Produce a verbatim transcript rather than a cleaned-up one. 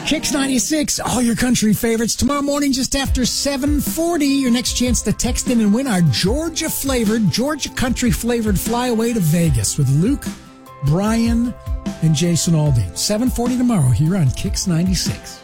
Kicks ninety-six, all your country favorites. Tomorrow morning, just after seven forty, your next chance to text in and win our Georgia-flavored, Georgia country-flavored flyaway to Vegas with Luke, Brian, and Jason Aldean. seven forty tomorrow here on Kicks ninety-six.